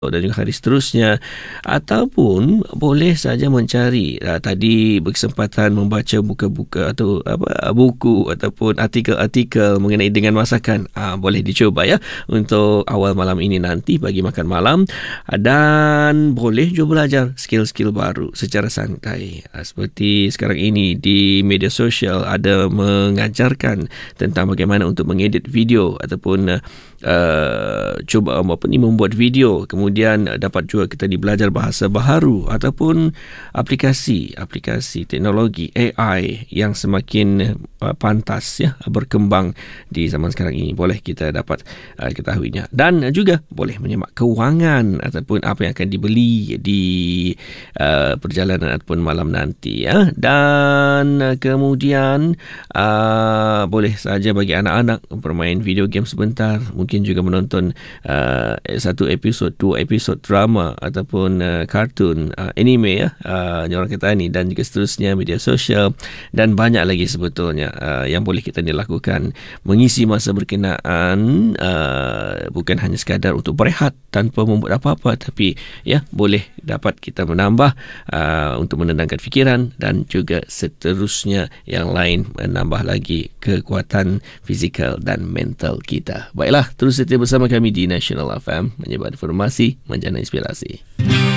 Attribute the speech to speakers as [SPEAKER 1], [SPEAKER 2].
[SPEAKER 1] dan juga hari seterusnya, ataupun boleh saja mencari tadi berkesempatan membaca buku ataupun artikel-artikel mengenai dengan masakan. Boleh dicuba ya untuk awal malam ini nanti bagi makan malam, dan boleh juga belajar skill-skill baru secara santai. Seperti sekarang ini di media sosial ada mengajarkan tentang bagaimana untuk mengedit video ataupun membuat video. Kemudian dapat juga kita belajar bahasa baharu ataupun aplikasi teknologi AI yang semakin pantas ya berkembang di zaman sekarang ini. Boleh kita dapat ketahuinya, dan juga boleh menyemak kewangan ataupun apa yang akan dibeli di perjalanan ataupun malam nanti ya. Dan kemudian boleh saja bagi anak-anak bermain video game sebentar, mungkin juga menonton satu episod, 2 episod drama ataupun kartun, anime ya, orang kata ni, dan juga seterusnya, media sosial, dan banyak lagi sebetulnya yang boleh kita lakukan mengisi masa berkenaan, bukan hanya sekadar untuk berehat tanpa membuat apa-apa, tapi ya boleh dapat kita menambah untuk menenangkan fikiran, dan juga seterusnya yang lain, menambah lagi kekuatan fizikal dan mental kita. Baiklah, terus setia bersama kami di National FM, menyebar informasi, menjana inspirasi.